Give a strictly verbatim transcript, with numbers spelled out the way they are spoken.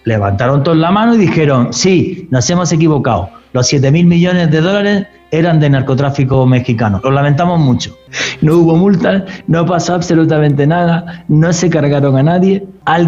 levantaron todos la mano y dijeron, sí, nos hemos equivocado. Los siete mil millones de dólares eran de narcotráfico mexicano. Lo lamentamos mucho. No hubo multas, no pasó absolutamente nada, no se cargaron a nadie. Al